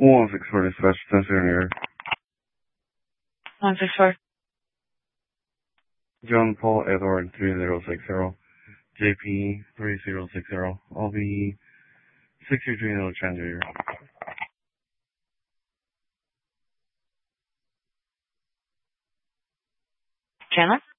164 dispatch, 10 here. 164. John Paul Edward 3060. JP 3060. I'll be 6330 transit here. Chandler?